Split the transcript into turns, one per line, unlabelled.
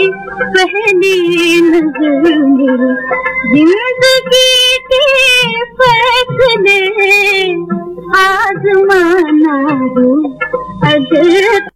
पहली नजर में जिंदगी के फैसले आजमाना हो अगर